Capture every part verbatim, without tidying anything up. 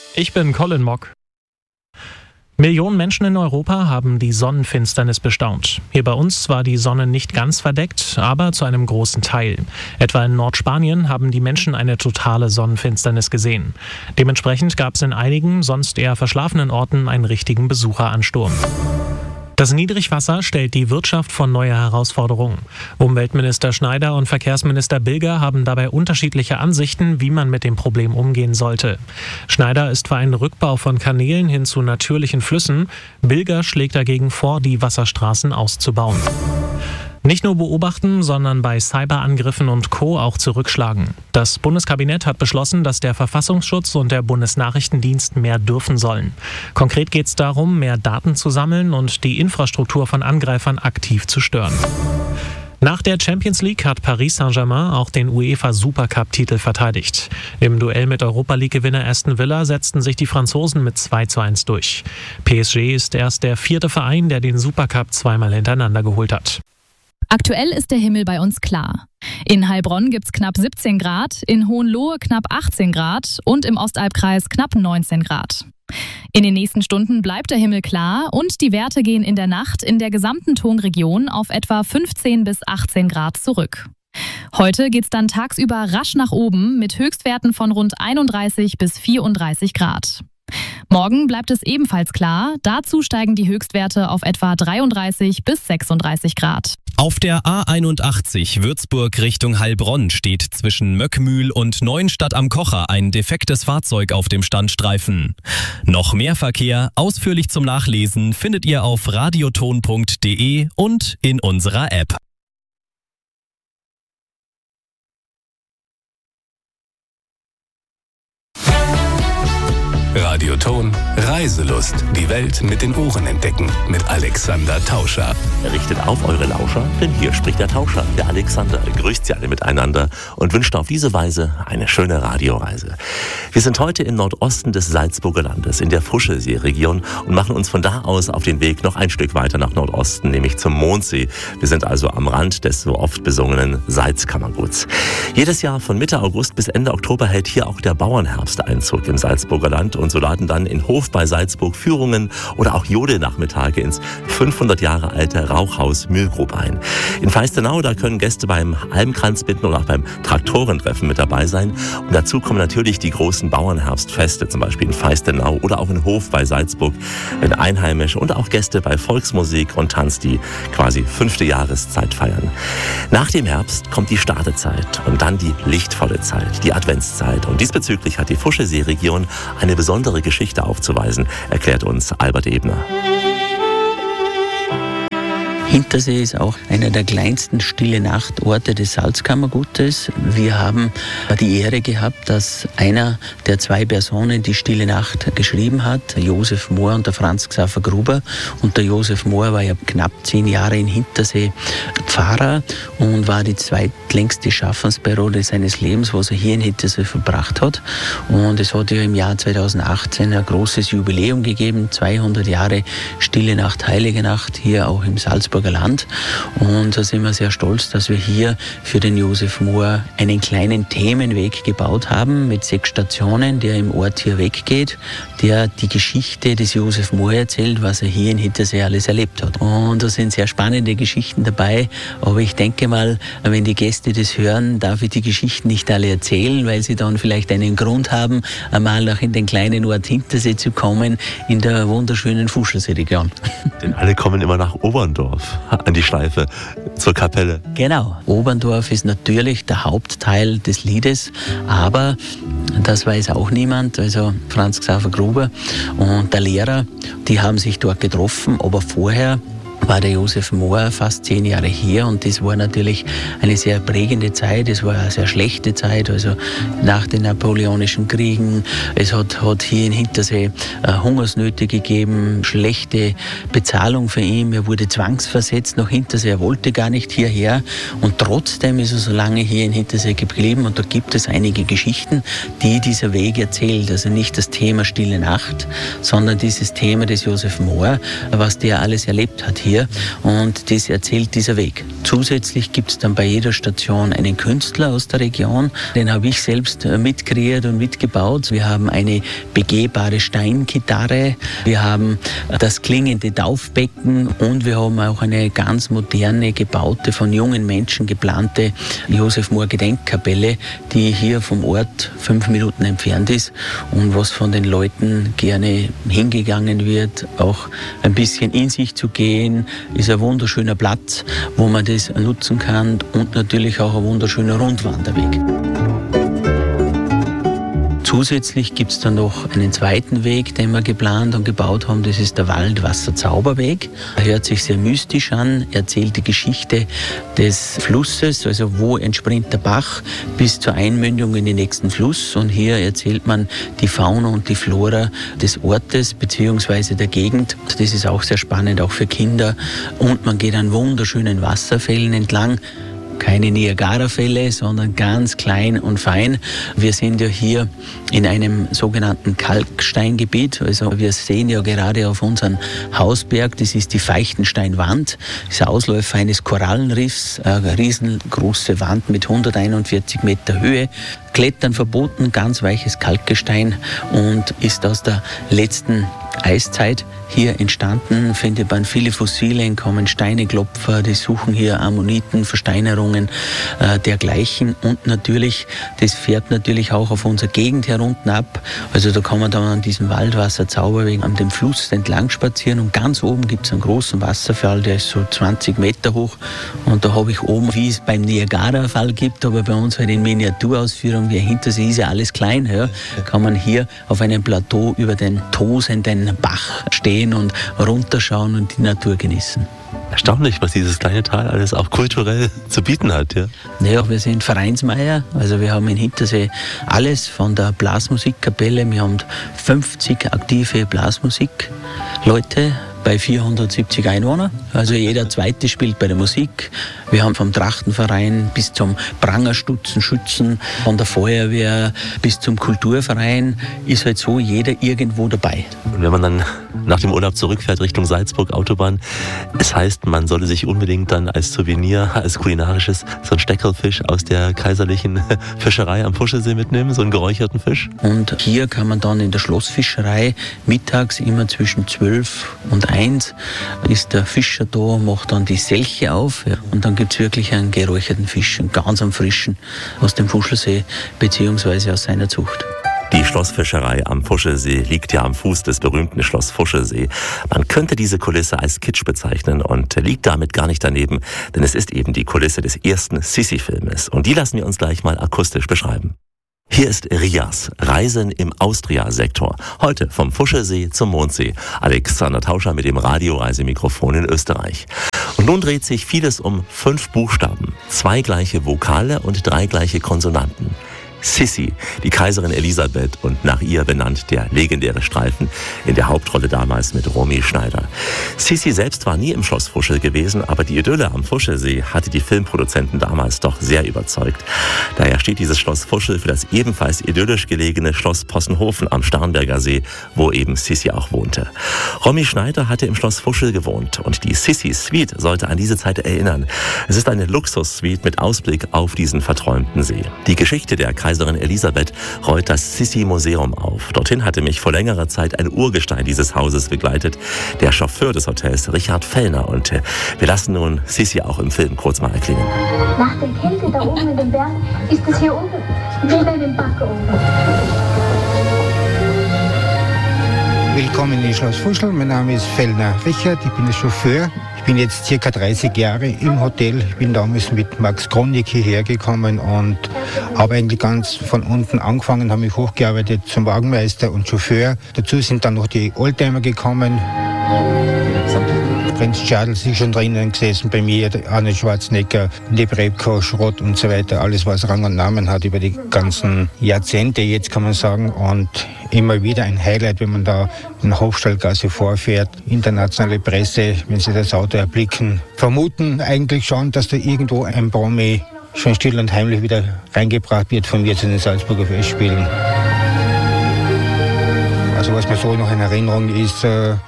Ich bin Colin Mock. Millionen Menschen in Europa haben die Sonnenfinsternis bestaunt. Hier bei uns war die Sonne nicht ganz verdeckt, aber zu einem großen Teil. Etwa in Nordspanien haben die Menschen eine totale Sonnenfinsternis gesehen. Dementsprechend gab es in einigen, sonst eher verschlafenen Orten einen richtigen Besucheransturm. Das Niedrigwasser stellt die Wirtschaft vor neue Herausforderungen. Umweltminister Schneider und Verkehrsminister Bilger haben dabei unterschiedliche Ansichten, wie man mit dem Problem umgehen sollte. Schneider ist für einen Rückbau von Kanälen hin zu natürlichen Flüssen. Bilger schlägt dagegen vor, die Wasserstraßen auszubauen. Nicht nur beobachten, sondern bei Cyberangriffen und Co. auch zurückschlagen. Das Bundeskabinett hat beschlossen, dass der Verfassungsschutz und der Bundesnachrichtendienst mehr dürfen sollen. Konkret geht es darum, mehr Daten zu sammeln und die Infrastruktur von Angreifern aktiv zu stören. Nach der Champions League hat Paris Saint-Germain auch den UEFA-Supercup-Titel verteidigt. Im Duell mit Europa-League-Gewinner Aston Villa setzten sich die Franzosen mit zwei zu eins durch. P S G ist erst der vierte Verein, der den Supercup zweimal hintereinander geholt hat. Aktuell ist der Himmel bei uns klar. In Heilbronn gibt's knapp siebzehn Grad, in Hohenlohe knapp achtzehn Grad und im Ostalbkreis knapp neunzehn Grad. In den nächsten Stunden bleibt der Himmel klar und die Werte gehen in der Nacht in der gesamten Tonregion auf etwa fünfzehn bis achtzehn Grad zurück. Heute geht's dann tagsüber rasch nach oben mit Höchstwerten von rund einunddreißig bis vierunddreißig Grad. Morgen bleibt es ebenfalls klar, dazu steigen die Höchstwerte auf etwa dreiunddreißig bis sechsunddreißig Grad. Auf der A einundachtzig Würzburg Richtung Heilbronn steht zwischen Möckmühl und Neuenstadt am Kocher ein defektes Fahrzeug auf dem Standstreifen. Noch mehr Verkehr, ausführlich zum Nachlesen, findet ihr auf radioton punkt de und in unserer App. Radioton Reiselust. Die Welt mit den Ohren entdecken. Mit Alexander Tauscher. Richtet auf eure Lauscher, denn hier spricht der Tauscher, der Alexander. Grüßt sie alle miteinander und wünscht auf diese Weise eine schöne Radioreise. Wir sind heute im Nordosten des Salzburger Landes, in der Fuschelseeregion und machen uns von da aus auf den Weg noch ein Stück weiter nach Nordosten, nämlich zum Mondsee. Wir sind also am Rand des so oft besungenen Salzkammerguts. Jedes Jahr von Mitte August bis Ende Oktober hält hier auch der Bauernherbst Einzug im Salzburger Land und so laden dann in Hof bei Salzburg Führungen oder auch Jodelnachmittage ins fünfhundert Jahre alte Rauchhaus Mühlgrub ein. In Feistenau, da können Gäste beim Almkranzbinden oder auch beim Traktorentreffen mit dabei sein. Und dazu kommen natürlich die großen Bauernherbstfeste, zum Beispiel in Feistenau oder auch in Hof bei Salzburg, wenn Einheimische und auch Gäste bei Volksmusik und Tanz die quasi fünfte Jahreszeit feiern. Nach dem Herbst kommt die Startezeit und dann die lichtvolle Zeit, die Adventszeit. Und diesbezüglich hat die Fuschelseeregion eine besondere Geschichte aufzuweisen, erklärt uns Albert Ebner. Hintersee ist auch einer der kleinsten Stille-Nacht-Orte des Salzkammergutes. Wir haben die Ehre gehabt, dass einer der zwei Personen die Stille Nacht geschrieben hat, der Josef Mohr und der Franz Xaver Gruber. Und der Josef Mohr war ja knapp zehn Jahre in Hintersee Pfarrer und war die zweitlängste Schaffensperiode seines Lebens, was er hier in Hintersee verbracht hat. Und es hat ja im Jahr zweitausendachtzehn ein großes Jubiläum gegeben, zweihundert Jahre Stille Nacht, Heilige Nacht, hier auch im Salzburger Land. Und da sind wir sehr stolz, dass wir hier für den Josef Mohr einen kleinen Themenweg gebaut haben mit sechs Stationen, der im Ort hier weggeht, der die Geschichte des Josef Mohr erzählt, was er hier in Hintersee alles erlebt hat. Und da sind sehr spannende Geschichten dabei, aber ich denke mal, wenn die Gäste das hören, darf ich die Geschichten nicht alle erzählen, weil sie dann vielleicht einen Grund haben, einmal noch in den kleinen Ort Hintersee zu kommen, in der wunderschönen Fuschelseeregion. Denn alle kommen immer nach Oberndorf an die Schleife zur Kapelle. Genau. Oberndorf ist natürlich der Hauptteil des Liedes, aber das weiß auch niemand. Also Franz Xaver Gruber und der Lehrer, die haben sich dort getroffen, aber vorher war der Josef Mohr fast zehn Jahre hier und das war natürlich eine sehr prägende Zeit, es war eine sehr schlechte Zeit, also nach den napoleonischen Kriegen, es hat, hat hier in Hintersee äh, Hungersnöte gegeben, schlechte Bezahlung für ihn, er wurde zwangsversetzt nach Hintersee, er wollte gar nicht hierher und trotzdem ist er so lange hier in Hintersee geblieben und da gibt es einige Geschichten, die dieser Weg erzählt, also nicht das Thema Stille Nacht, sondern dieses Thema des Josef Mohr, was der alles erlebt hat hier. hier und das erzählt dieser Weg. Zusätzlich gibt es dann bei jeder Station einen Künstler aus der Region, den habe ich selbst mitkreiert und mitgebaut. Wir haben eine begehbare Steingitarre, wir haben das klingende Taufbecken und wir haben auch eine ganz moderne, gebaute, von jungen Menschen geplante Josef Mohr Gedenkkapelle, die hier vom Ort fünf Minuten entfernt ist und was von den Leuten gerne hingegangen wird, auch ein bisschen in sich zu gehen, ist ein wunderschöner Platz, wo man das nutzen kann und natürlich auch ein wunderschöner Rundwanderweg. Zusätzlich gibt es dann noch einen zweiten Weg, den wir geplant und gebaut haben. Das ist der Waldwasserzauberweg. Er hört sich sehr mystisch an, erzählt die Geschichte des Flusses, also wo entspringt der Bach bis zur Einmündung in den nächsten Fluss. Und hier erzählt man die Fauna und die Flora des Ortes bzw. der Gegend. Das ist auch sehr spannend, auch für Kinder. Und man geht an wunderschönen Wasserfällen entlang. Keine Niagara-Fälle, sondern ganz klein und fein. Wir sind ja hier in einem sogenannten Kalksteingebiet. Also wir sehen ja gerade auf unserem Hausberg, das ist die Feichtensteinwand, das ist Ausläufer eines Korallenriffs, eine riesengroße Wand mit hunderteinundvierzig Meter Höhe. Klettern verboten, ganz weiches Kalkgestein und ist aus der letzten Eiszeit hier entstanden. Findet man viele Fossilien, kommen Steineklopfer, die suchen hier Ammoniten, Versteinerungen äh, dergleichen. Und natürlich, das fährt natürlich auch auf unsere Gegend herunten ab. Also da kann man dann an diesem Waldwasserzauberweg an dem Fluss entlang spazieren. Und ganz oben gibt es einen großen Wasserfall, der ist so zwanzig Meter hoch. Und da habe ich oben, wie es beim Niagara-Fall gibt, aber bei uns halt in Miniaturausführung, wie hinter sich ist ja alles klein, ja, kann man hier auf einem Plateau über den tosenden Bach stehen und runterschauen und die Natur genießen. Erstaunlich, was dieses kleine Tal alles auch kulturell zu bieten hat. Ja, ja, wir sind Vereinsmeier, also wir haben in Hintersee alles von der Blasmusikkapelle, wir haben fünfzig aktive Blasmusikleute bei vierhundertsiebzig Einwohnern. Also jeder Zweite spielt bei der Musik. Wir haben vom Trachtenverein bis zum Prangerstutzen, Schützen, von der Feuerwehr bis zum Kulturverein ist halt so jeder irgendwo dabei. Und wenn man dann nach dem Urlaub zurückfährt Richtung Salzburg Autobahn, es heißt, man solle sich unbedingt dann als Souvenir, als kulinarisches, so einen Steckerlfisch aus der kaiserlichen Fischerei am Fuschelsee mitnehmen, so einen geräucherten Fisch. Und hier kann man dann in der Schlossfischerei mittags immer zwischen zwölf und eins ist der Fischer da, macht dann die Selche auf, ja, und dann gibt es wirklich einen geräucherten Fisch, einen ganz am frischen aus dem Fuschelsee bzw. aus seiner Zucht. Die Schlossfischerei am Fuschelsee liegt ja am Fuß des berühmten Schloss Fuschelsee. Man könnte diese Kulisse als Kitsch bezeichnen und liegt damit gar nicht daneben, denn es ist eben die Kulisse des ersten Sissi-Filmes. Und die lassen wir uns gleich mal akustisch beschreiben. Hier ist Rias, Reisen im Austria-Sektor. Heute vom Fuschelsee zum Mondsee. Alexander Tauscher mit dem Radioreisemikrofon in Österreich. Und nun dreht sich vieles um fünf Buchstaben, zwei gleiche Vokale und drei gleiche Konsonanten. Sissi, die Kaiserin Elisabeth und nach ihr benannt der legendäre Streifen in der Hauptrolle damals mit Romy Schneider. Sissi selbst war nie im Schloss Fuschel gewesen, aber die Idylle am Fuschelsee hatte die Filmproduzenten damals doch sehr überzeugt. Daher steht dieses Schloss Fuschel für das ebenfalls idyllisch gelegene Schloss Possenhofen am Starnberger See, wo eben Sissi auch wohnte. Romy Schneider hatte im Schloss Fuschel gewohnt und die Sissi Suite sollte an diese Zeit erinnern. Es ist eine Luxussuite mit Ausblick auf diesen verträumten See. Die Geschichte der Kaiserin Elisabeth rollt das Sissi-Museum auf. Dorthin hatte mich vor längerer Zeit ein Urgestein dieses Hauses begleitet, der Chauffeur des Hotels, Richard Fellner. Und äh, wir lassen nun Sissi auch im Film kurz mal erklingen. Nach der Kälte da oben in den Bergen ist es hier unten wieder in den Backofen. Willkommen in Schloss Fuschel. Mein Name ist Fellner Richard, ich bin der Chauffeur. Ich bin jetzt circa dreißig Jahre im Hotel. Ich bin damals mit Max Kronig hierher gekommen und habe eigentlich ganz von unten angefangen, habe mich hochgearbeitet zum Wagenmeister und Chauffeur. Dazu sind dann noch die Oldtimer gekommen. Prinz Charles ist schon drinnen gesessen bei mir, Arnold Schwarzenegger, Lebrebko, Schrott und so weiter. Alles, was Rang und Namen hat über die ganzen Jahrzehnte, jetzt kann man sagen. Und immer wieder ein Highlight, wenn man da in der Hofstallgasse vorfährt. Internationale Presse, wenn sie das Auto erblicken, vermuten eigentlich schon, dass da irgendwo ein Promi schon still und heimlich wieder reingebracht wird von mir zu den Salzburger Festspielen. Also was mir so noch in Erinnerung ist, äh,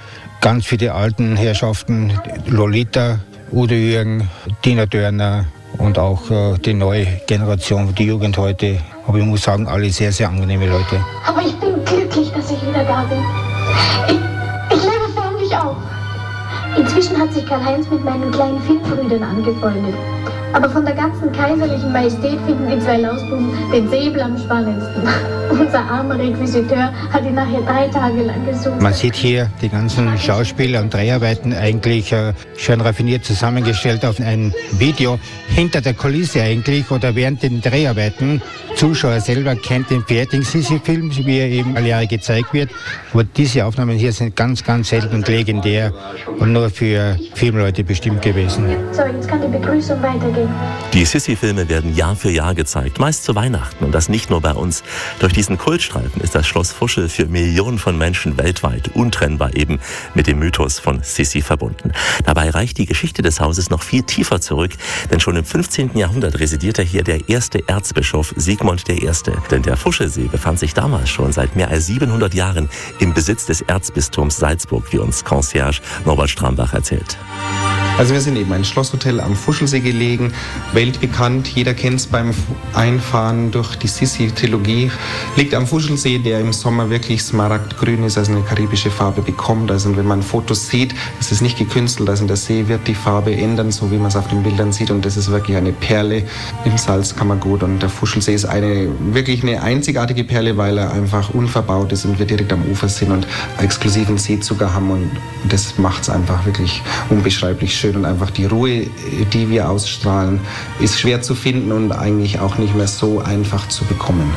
ganz viele alten Herrschaften, Lolita, Udo Jürgen, Tina Turner und auch äh, die neue Generation, die Jugend heute. Aber ich muss sagen, alle sehr, sehr angenehme Leute. Aber ich bin glücklich, dass ich wieder da bin. Ich, ich lebe förmlich auf. Inzwischen hat sich Karl-Heinz mit meinen kleinen Filmbrüdern angefreundet. Aber von der ganzen kaiserlichen Majestät finden die zwei Lausbuben den Säbel am spannendsten. Unser armer Requisiteur hat ihn nachher drei Tage lang gesucht. Man sieht hier die ganzen Schauspieler und Dreharbeiten eigentlich äh, schon raffiniert zusammengestellt auf ein Video hinter der Kulisse eigentlich oder während den Dreharbeiten. Zuschauer selber kennt den fertigen Sissi-Film, wie er eben alle Jahre gezeigt wird. Aber diese Aufnahmen hier sind ganz, ganz selten und legendär und nur für Filmleute bestimmt gewesen. So, jetzt kann die Begrüßung weitergehen. Die Sissi-Filme werden Jahr für Jahr gezeigt, meist zu Weihnachten. Und das nicht nur bei uns. Durch diesen Kultstreifen ist das Schloss Fuschel für Millionen von Menschen weltweit untrennbar eben mit dem Mythos von Sissi verbunden. Dabei reicht die Geschichte des Hauses noch viel tiefer zurück, denn schon im fünfzehnten Jahrhundert residierte hier der erste Erzbischof Sigmund der Erste. Denn der Fuschelsee befand sich damals schon seit mehr als siebenhundert Jahren im Besitz des Erzbistums Salzburg, wie uns Concierge Norbert Strambach erzählt. Also wir sind eben ein Schlosshotel am Fuschelsee gelegen, weltbekannt, jeder kennt es beim Einfahren durch die Sissi-Trilogie. Liegt am Fuschelsee, der im Sommer wirklich smaragdgrün ist, also eine karibische Farbe bekommt. Also wenn man Fotos sieht, ist es nicht gekünstelt, also der See wird die Farbe ändern, so wie man es auf den Bildern sieht. Und das ist wirklich eine Perle im Salzkammergut. Und der Fuschelsee ist eine wirklich eine einzigartige Perle, weil er einfach unverbaut ist und wir direkt am Ufer sind und exklusiven Seezucker haben. Und das macht es einfach wirklich unbeschreiblich schön. Und einfach die Ruhe, die wir ausstrahlen, ist schwer zu finden und eigentlich auch nicht mehr so einfach zu bekommen.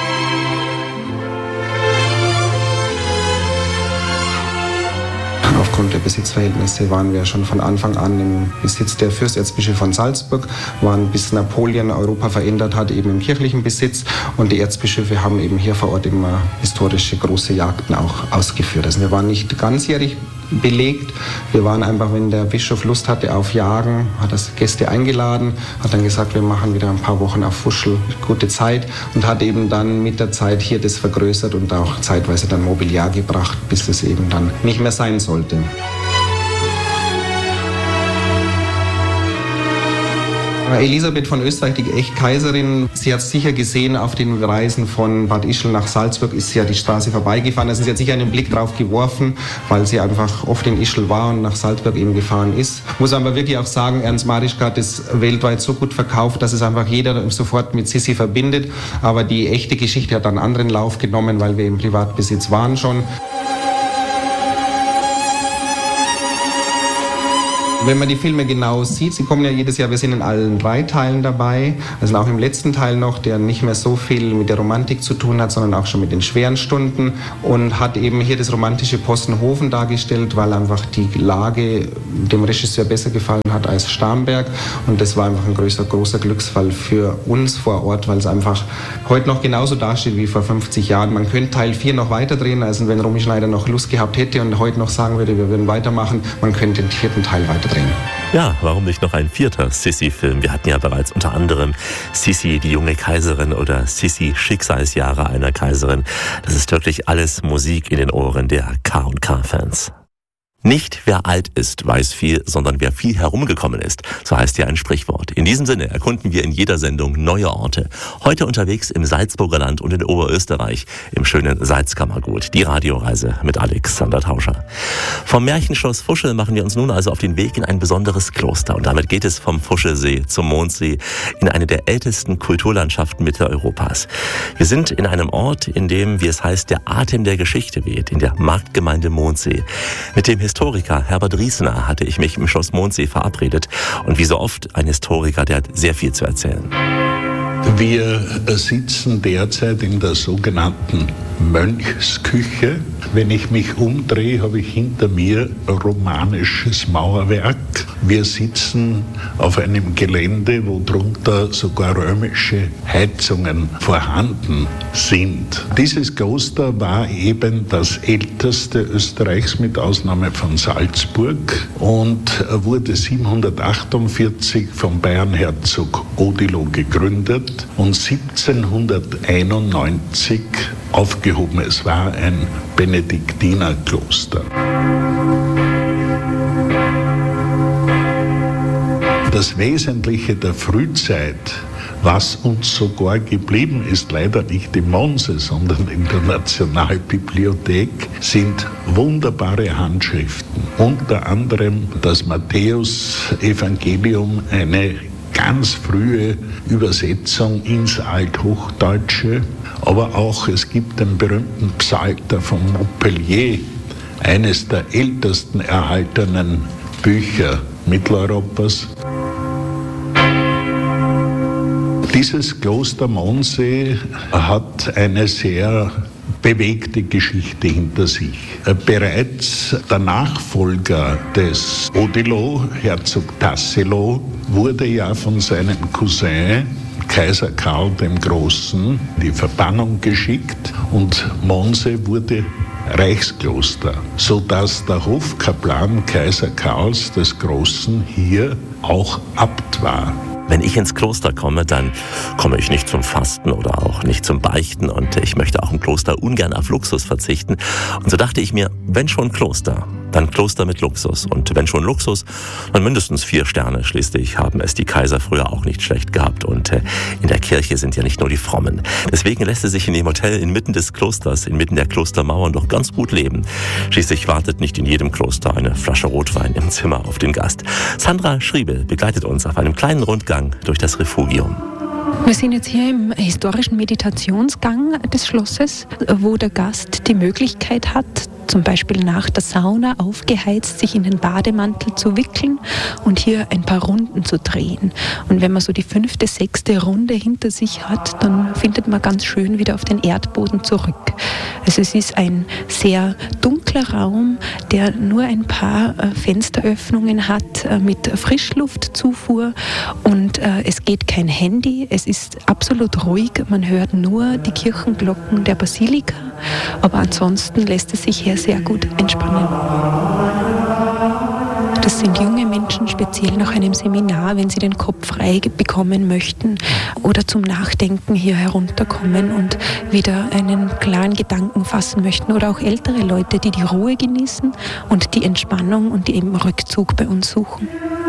Aufgrund der Besitzverhältnisse waren wir schon von Anfang an im Besitz der Fürsterzbischöfe von Salzburg, waren bis Napoleon Europa verändert hat, eben im kirchlichen Besitz. Und die Erzbischöfe haben eben hier vor Ort immer historische große Jagden auch ausgeführt. Also wir waren nicht ganzjährig belegt. Wir waren einfach, wenn der Bischof Lust hatte auf Jagen, hat er Gäste eingeladen, hat dann gesagt, wir machen wieder ein paar Wochen auf Fuschel, gute Zeit, und hat eben dann mit der Zeit hier das vergrößert und auch zeitweise dann Mobiliar gebracht, bis es eben dann nicht mehr sein sollte. Elisabeth von Österreich, die Echt-Kaiserin, sie hat es sicher gesehen, auf den Reisen von Bad Ischl nach Salzburg ist sie ja die Straße vorbeigefahren. Also sie hat sicher einen Blick drauf geworfen, weil sie einfach oft in Ischl war und nach Salzburg eben gefahren ist. Muss aber wirklich auch sagen, Ernst Marischka hat es weltweit so gut verkauft, dass es einfach jeder sofort mit Sissi verbindet. Aber die echte Geschichte hat einen anderen Lauf genommen, weil wir im Privatbesitz waren schon. Wenn man die Filme genau sieht, sie kommen ja jedes Jahr, wir sind in allen drei Teilen dabei, also auch im letzten Teil noch, der nicht mehr so viel mit der Romantik zu tun hat, sondern auch schon mit den schweren Stunden, und hat eben hier das romantische Possenhofen dargestellt, weil einfach die Lage dem Regisseur besser gefallen hat als Starnberg, und das war einfach ein größer, großer Glücksfall für uns vor Ort, weil es einfach heute noch genauso dasteht wie vor fünfzig Jahren. Man könnte Teil vier noch weiterdrehen, also wenn Romy Schneider noch Lust gehabt hätte und heute noch sagen würde, wir würden weitermachen, man könnte den vierten Teil weiterdrehen. Ja, warum nicht noch ein vierter Sissi-Film? Wir hatten ja bereits unter anderem Sissi, die junge Kaiserin, oder Sissi, Schicksalsjahre einer Kaiserin. Das ist wirklich alles Musik in den Ohren der K und K-Fans. Nicht wer alt ist, weiß viel, sondern wer viel herumgekommen ist. So heißt ja ein Sprichwort. In diesem Sinne erkunden wir in jeder Sendung neue Orte. Heute unterwegs im Salzburger Land und in Oberösterreich, im schönen Salzkammergut. Die Radioreise mit Alexander Tauscher. Vom Märchenschloss Fuschel machen wir uns nun also auf den Weg in ein besonderes Kloster. Und damit geht es vom Fuschelsee zum Mondsee in eine der ältesten Kulturlandschaften Mitteleuropas. Wir sind in einem Ort, in dem, wie es heißt, der Atem der Geschichte weht, in der Marktgemeinde Mondsee. Mit dem Historiker Herbert Riesner hatte ich mich im Schloss Mondsee verabredet. Und wie so oft ein Historiker, der hat sehr viel zu erzählen. Wir sitzen derzeit in der sogenannten Mönchsküche. Wenn ich mich umdrehe, habe ich hinter mir romanisches Mauerwerk. Wir sitzen auf einem Gelände, wo drunter sogar römische Heizungen vorhanden sind. Dieses Kloster war eben das älteste Österreichs mit Ausnahme von Salzburg und wurde siebenhundertachtundvierzig vom Bayernherzog Odilo gegründet und siebzehnhunderteinundneunzig aufgehoben. Es war ein Benediktinerkloster. Das Wesentliche der Frühzeit, was uns sogar geblieben ist, leider nicht im Monse, sondern in der Nationalbibliothek, sind wunderbare Handschriften. Unter anderem das Matthäus-Evangelium, eine ganz frühe Übersetzung ins Althochdeutsche, aber auch es gibt den berühmten Psalter von Montpellier, eines der ältesten erhaltenen Bücher Mitteleuropas. Dieses Kloster Mondsee hat eine sehr bewegte Geschichte hinter sich. Bereits der Nachfolger des Odilo, Herzog Tassilo, wurde ja von seinem Cousin Kaiser Karl dem Großen in die Verbannung geschickt und Mondsee wurde Reichskloster, sodass der Hofkaplan Kaiser Karls des Großen hier auch Abt war. Wenn ich ins Kloster komme, dann komme ich nicht zum Fasten oder auch nicht zum Beichten und ich möchte auch im Kloster ungern auf Luxus verzichten. Und so dachte ich mir, wenn schon Kloster, dann Kloster mit Luxus. Und wenn schon Luxus, dann mindestens vier Sterne. Schließlich haben es die Kaiser früher auch nicht schlecht gehabt. Und äh, in der Kirche sind ja nicht nur die Frommen. Deswegen lässt es sich in dem Hotel inmitten des Klosters, inmitten der Klostermauern doch ganz gut leben. Schließlich wartet nicht in jedem Kloster eine Flasche Rotwein im Zimmer auf den Gast. Sandra Schriebel begleitet uns auf einem kleinen Rundgang durch das Refugium. Wir sind jetzt hier im historischen Meditationsgang des Schlosses, wo der Gast die Möglichkeit hat, zum Beispiel nach der Sauna aufgeheizt, sich in den Bademantel zu wickeln und hier ein paar Runden zu drehen. Und wenn man so die fünfte, sechste Runde hinter sich hat, dann findet man ganz schön wieder auf den Erdboden zurück. Also es ist ein sehr dunkler Raum, der nur ein paar Fensteröffnungen hat mit Frischluftzufuhr und es geht kein Handy, es ist absolut ruhig, man hört nur die Kirchenglocken der Basilika, aber ansonsten lässt es sich hier sehr gut entspannen. Das sind junge Menschen, speziell nach einem Seminar, wenn sie den Kopf frei bekommen möchten oder zum Nachdenken hier herunterkommen und wieder einen klaren Gedanken fassen möchten. Oder auch ältere Leute, die die Ruhe genießen und die Entspannung und die eben Rückzug bei uns suchen.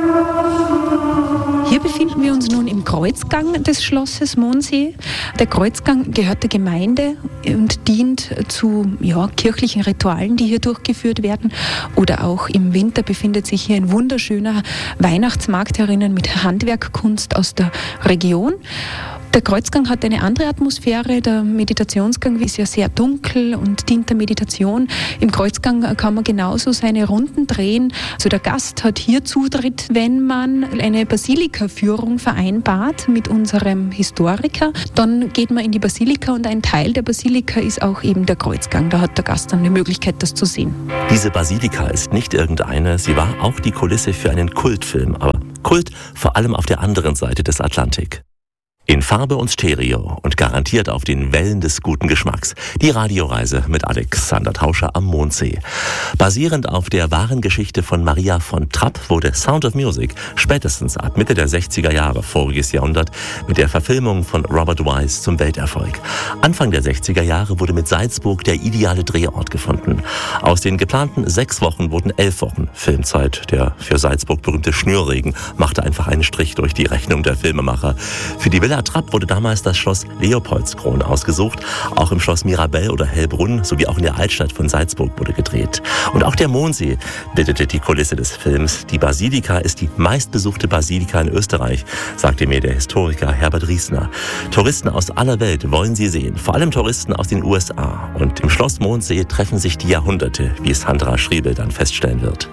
Hier befinden wir uns nun im Kreuzgang des Schlosses Mondsee. Der Kreuzgang gehört der Gemeinde und dient zu ja, kirchlichen Ritualen, die hier durchgeführt werden. Oder auch im Winter befindet sich hier ein wunderschöner Weihnachtsmarkt herinnen mit Handwerkkunst aus der Region. Der Kreuzgang hat eine andere Atmosphäre. Der Meditationsgang ist ja sehr dunkel und dient der Meditation. Im Kreuzgang kann man genauso seine Runden drehen. Also der Gast hat hier Zutritt, wenn man eine Basilika-Führung vereinbart mit unserem Historiker. Dann geht man in die Basilika und ein Teil der Basilika ist auch eben der Kreuzgang. Da hat der Gast dann die Möglichkeit, das zu sehen. Diese Basilika ist nicht irgendeine. Sie war auch die Kulisse für einen Kultfilm. Aber Kult vor allem auf der anderen Seite des Atlantik. In Farbe und Stereo und garantiert auf den Wellen des guten Geschmacks. Die Radioreise mit Alexander Tauscher am Mondsee. Basierend auf der wahren Geschichte von Maria von Trapp wurde Sound of Music spätestens ab Mitte der sechziger Jahre voriges Jahrhundert mit der Verfilmung von Robert Wise zum Welterfolg. Anfang der sechziger Jahre wurde mit Salzburg der ideale Drehort gefunden. Aus den geplanten sechs Wochen wurden elf Wochen Filmzeit. Der für Salzburg berühmte Schnürregen machte einfach einen Strich durch die Rechnung der Filmemacher. Für die Villa Trapp wurde damals das Schloss Leopoldskron ausgesucht. Auch im Schloss Mirabell oder Hellbrunn sowie auch in der Altstadt von Salzburg wurde gedreht. Und auch der Mondsee bildete die Kulisse des Films. Die Basilika ist die meistbesuchte Basilika in Österreich, sagte mir der Historiker Herbert Riesner. Touristen aus aller Welt wollen sie sehen, vor allem Touristen aus den U S A. Und im Schloss Mondsee treffen sich die Jahrhunderte, wie Sandra Schriebel dann feststellen wird.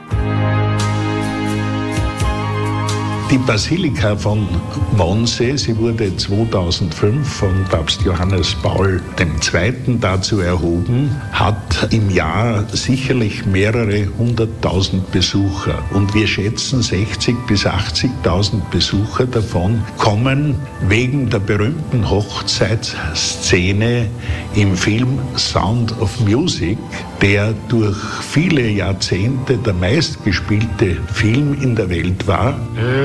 Die Basilika von Mondsee, sie wurde zweitausendfünf von Papst Johannes Paul der Zweite dazu erhoben, hat im Jahr sicherlich mehrere hunderttausend Besucher. Und wir schätzen sechzigtausend bis achtzigtausend Besucher davon kommen wegen der berühmten Hochzeitsszene im Film Sound of Music, der durch viele Jahrzehnte der meistgespielte Film in der Welt war.